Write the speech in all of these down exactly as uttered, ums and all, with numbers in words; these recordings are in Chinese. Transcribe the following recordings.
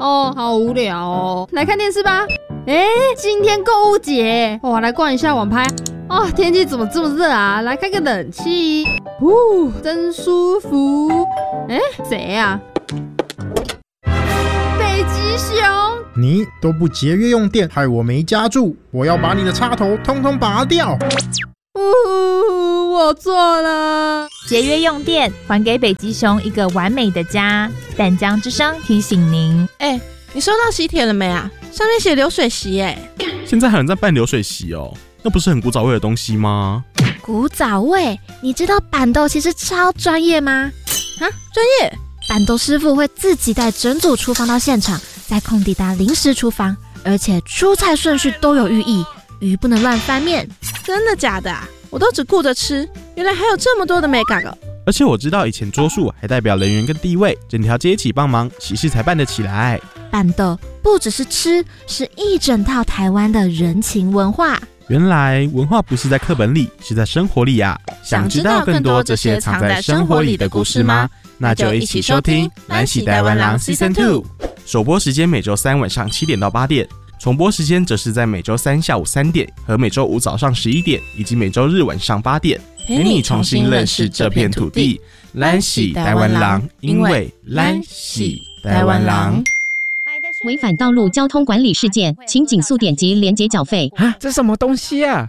哦，好无聊哦，来看电视吧。哎，今天购物节，哇，来逛一下网拍。哦，天气怎么这么热啊？来开个冷气，呜，真舒服。哎，谁呀、啊？北极熊。 你都不节约用电，害我没家住，我要把你的插头通通拔掉。 呜，我错了。 节约用电，还给北极熊一个完美的家。淡江之声提醒您。 哎，你收到喜帖了没啊？上面写流水席哎。 现在还有人在办流水席哦，那不是很古早味的东西吗？ 古早味？你知道板豆其实超专业吗？ 啊，专业？ 板豆师傅会自己带整组厨房到现场，在空地搭临时厨房，而且出菜顺序都有寓意，鱼不能乱翻面。 真的假的啊？我都只顾着吃，原来还有这么多的美感哦。 而且我知道以前桌数还代表人员跟地位，整条街一起帮忙，喜事才办得起来。 板豆不只是吃，是一整套台湾的人情文化。 原来文化不是在课本里，是在生活里啊！想知道更多这些藏在生活里的故事吗？那就一起收听《咱是台湾人 Season 二》。首播时间每周三晚上七点到八点，重播时间则是在每周三下午三点和每周五早上十一点，以及每周日晚上八点，陪你重新认识这片土地。咱是台湾人，因为咱是台湾人。 违反道路交通管理事件，请紧速点击连结缴费。 啊，这什么东西啊？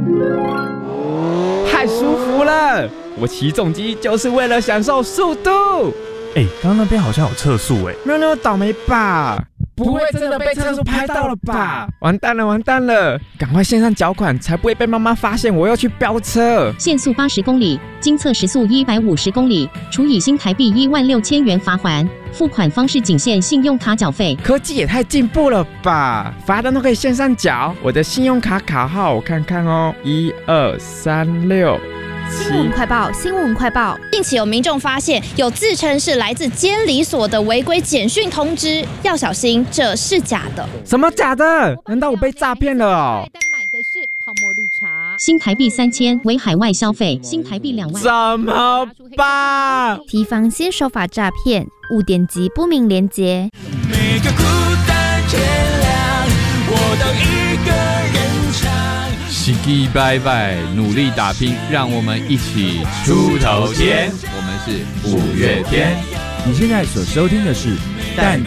太舒服了！我骑重机就是为了享受速度。 哎、欸，刚刚那边好像有测速哎， 没有那么倒霉吧？不会真的被测速拍到了吧？完蛋了，完蛋了！赶快线上缴款，才不会被妈妈发现我要去飙车。 限速八十公里，经测时速一百五十公里，处以新台币一万六千元罚锾。付款方式仅限信用卡缴费。 科技也太进步了吧！罚单都可以线上缴。我的信用卡卡号我看看哦，一二三六。 新闻快报，新闻快报！ 近期有民众发现有自称是来自监理所的违规简讯通知，要小心，这是假的。 什么假的？难道我被诈骗了哦？ 但买的是泡沫绿茶， 新台币三千为海外消费，新台币两万。 怎么办？ 提防新手法诈骗，勿点击不明连结。 每个孤单天亮，我当一个人唱。 喜基拜拜，努力打拼，让我们一起出头天。我们是五月天。 你现在所收听的是淡